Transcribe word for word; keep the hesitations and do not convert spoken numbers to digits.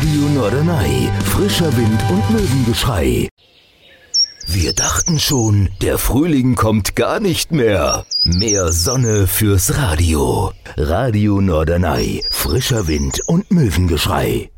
Radio Norderney, frischer Wind und Möwengeschrei. Wir dachten schon, der Frühling kommt gar nicht mehr. Mehr Sonne fürs Radio. Radio Norderney, frischer Wind und Möwengeschrei.